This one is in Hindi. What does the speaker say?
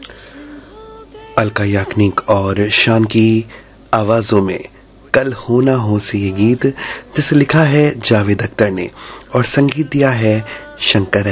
अलका याग्निक और शान की आवाज़ों में कल हो ना हो से ये गीत, जिसे लिखा है जावेद अख्तर ने और संगीत दिया है शंकर